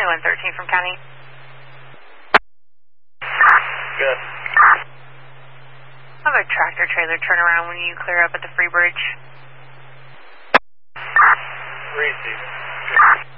2113 from County. Good. Have a tractor trailer turn around when you clear up at the Free Bridge.